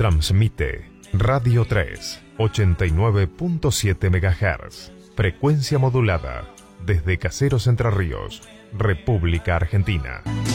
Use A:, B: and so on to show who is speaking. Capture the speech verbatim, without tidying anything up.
A: Transmite Radio tres, ochenta y nueve punto siete megahertz. Frecuencia modulada. Desde Caseros, Entre Ríos, República Argentina.